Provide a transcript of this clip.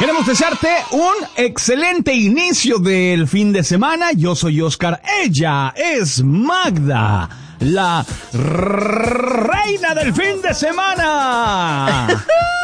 Queremos desearte un excelente inicio del fin de semana. Yo soy Oscar, ella es Magda, la reina del fin de semana.